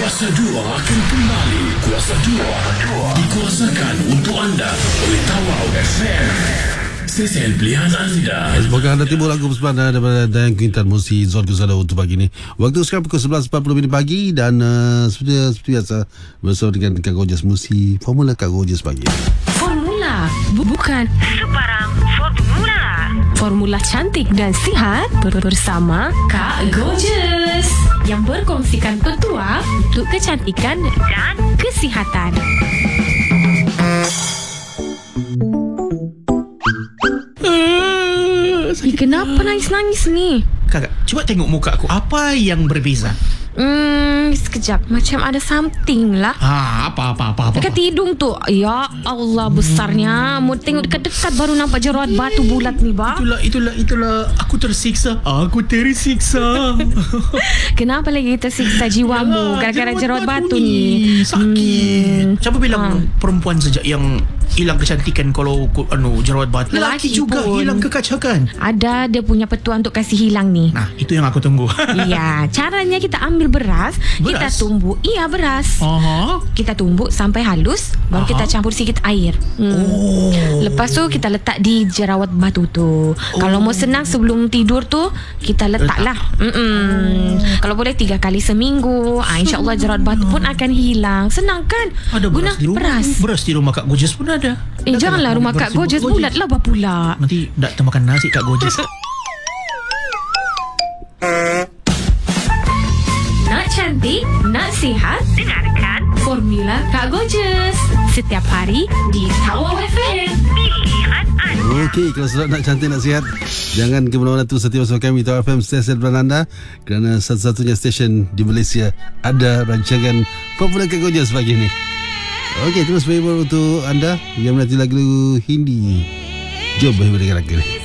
Kuasa 2 akan kembali. Kuasa 2 dikuasakan untuk anda oleh Tawau FM. Stesen pilihan anda. Semoga anda timbul lagu bersama daripada Dayang Quintan Musi Zon Kuzala untuk pagi ini. Waktu sekarang pukul 11.40 pagi dan seperti biasa bersama dengan Kak Gorgeous Musi. Formula Kak Gorgeous pagi. Formula bukan sebarang formula. Formula cantik dan sihat bersama Kak Gorgeous yang berkongsikan petua untuk kecantikan dan kesihatan. Kenapa nangis-nangis ni? Kakak, cuba tengok muka aku. Apa yang berbeza? Sekejap. Macam ada something lah. Apa? Dekat hidung tu. Ya Allah, besarnya. Mau tengok dekat-dekat baru nampak jerawat batu bulat ni, bah. Itulah. Aku tersiksa. Kenapa lagi tersiksa jiwamu gara-gara jerawat batu ni? Sakit. Siapa bilang perempuan saja yang hilang kecantikan kalau jerawat batu? Lelaki juga pun hilang kekacakan. Ada dia punya petua untuk kasih hilang ni. Nah, itu yang aku tunggu. Ya, caranya kita ambil beras. Kita tumbuk. Iya, beras. Kita tumbuk sampai halus. Baru kita campur sikit air. Lepas tu kita letak di jerawat batu tu. Kalau mau senang sebelum tidur tu, kita letaklah. Kalau boleh 3 kali seminggu. InsyaAllah jerawat batu pun akan hilang. Senang kan? Ada guna beras di rumah. beras. Beras di rumah Kak Gorgeous pun ada. Janganlah rumah Kak Gorgeous bulat lah pula. Nanti tak termakan nasi Kak Gorgeous. Nak cantik, nak sihat, dengarkan Formula Kak Gorgeous setiap hari di Tawau FM. Pilihan anda. Okey, kalau sudah nak cantik nak sihat, jangan ke mana-mana tu, setia bersama kami Tawau FM, stesen belakang anda, kerana satu-satunya stesen di Malaysia ada rancangan Formula Kak Gorgeous pagi ni. Okey, terus favor untuk anda yang menanti lagu Hindi. Jom berhubung dengan lagu ni.